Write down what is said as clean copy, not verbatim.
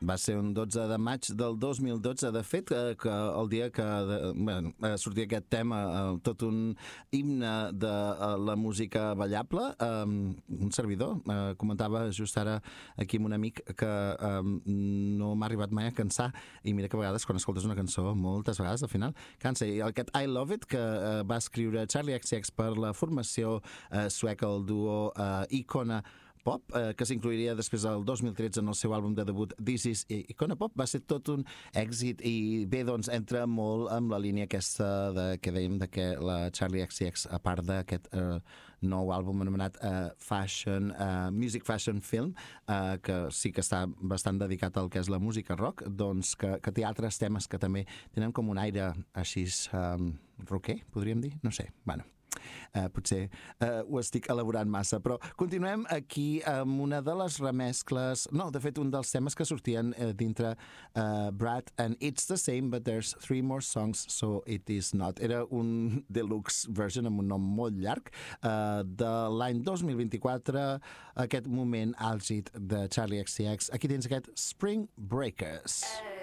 Va ser un 12 de maig del 2012, de fet, que el dia que sortia aquest tema, tot un himne de la música ballable, un servidor comentava just ara aquí amb un amic que no m'ha arribat mai a cansar, i mira que a vegades quan escoltes una cançó, moltes vegades al final cansa, i aquest I Love It que va escriure Charlie XCX per la formació sueca, el duo Icona Pop, que s'incluiria després del 2013 en el seu àlbum de debut This Is Icona Pop, va ser tot un èxit, i bé, doncs entra molt amb la línia aquesta que dèiem de que la Charlie XCX, a part d'aquest nou àlbum anomenat Music Fashion Film, que sí que està bastant dedicat al que és la música rock, doncs que té altres temes que també tenen com un aire així rocker, podríem dir? No sé, bueno, potser ho estic elaborant massa, però continuem aquí amb una de les remescles, no, de fet un dels temes que sortien dintre Brad and It's the Same but There's 3 More Songs So It Is Not. Era un deluxe version amb un nom molt llarg de l'any 2024, aquest moment àlgid de Charlie XCX. Aquí tens aquest Spring Breakers.